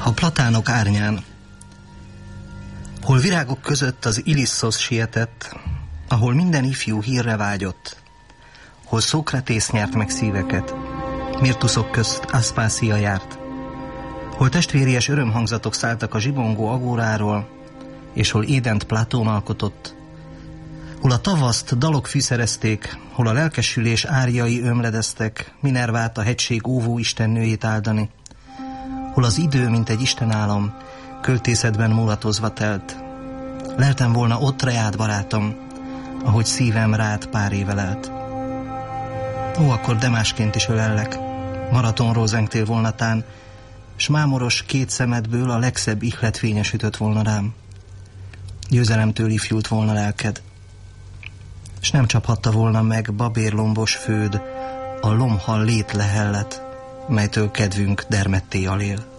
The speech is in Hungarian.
A platánok árnyán, hol virágok között az Ilissos sietett, ahol minden ifjú hírre vágyott, hol Szókratész nyert meg szíveket, Mirtuszok közt Aszpászia járt, hol testvéries örömhangzatok szálltak a zsibongó agóráról, és hol Édent Platón alkotott, hol a tavaszt dalok fűszerezték, hol a lelkesülés árjai ömledeztek, Minervát, a hegység óvó istennőjét áldani, hol az idő, mint egy istenálom, költészetben mulatozva telt. Leltem volna ott reád, barátom, ahogy szívem rád pár éve lelt. Ó, akkor de másként is ölellek, maratonról zengtél volna tán, s mámoros két szemedből a legszebb ihlet fényesütött volna rám. Győzelemtől ifjult volna lelked, s nem csaphatta volna meg babérlombos főd a lomhal lét lehellet, melytől kedvünk dermedté alél.